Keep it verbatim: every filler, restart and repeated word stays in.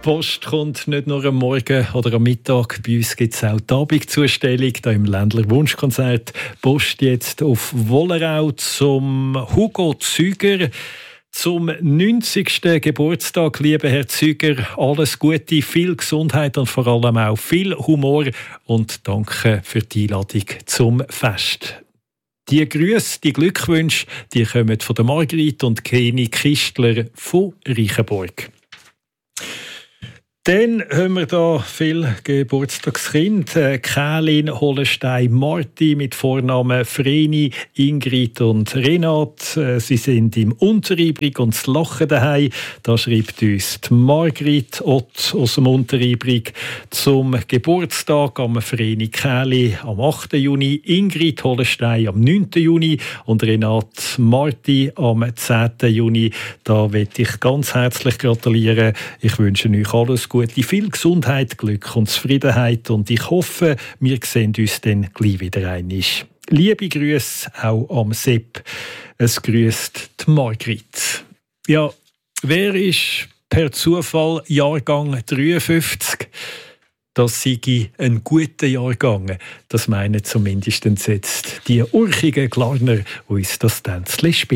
Post kommt nicht nur am Morgen oder am Mittag. Bei uns gibt es auch die Abendzustellung hier im Ländler Wunschkonzert. Post jetzt auf Wollerau zum Hugo Züger. Zum neunzigsten Geburtstag, lieber Herr Züger, alles Gute, viel Gesundheit und vor allem auch viel Humor. Und danke für die Einladung zum Fest. Die Grüße, die Glückwünsche, die kommen von der Margrit und Keni Kistler von Reichenborg. Dann haben wir hier viele Geburtstagskinder. Kälin, Hollenstein, Marti mit Vornamen Vreni, Ingrid und Renat. Sie sind im Unteribrig und das Lachen daheim. Da schreibt uns die Margrit Ott aus dem Unteribrig zum Geburtstag am Vreni Käli am achten Juni, Ingrid Hollenstein am neunten Juni und Renat Marti am zehnten Juni. Da möchte ich ganz herzlich gratulieren. Ich wünsche euch alles Gute, viel Gesundheit, Glück und Zufriedenheit und ich hoffe, wir sehen uns dann gleich wieder einmal. Liebe Grüße auch am Sepp. Es grüßt die Margrit. Ja, wer ist per Zufall Jahrgang dreiundfünfzig? Das sei ein guter Jahrgang. Das meinen zumindest jetzt die urchigen Glarner, die uns das Tänzchen spielen.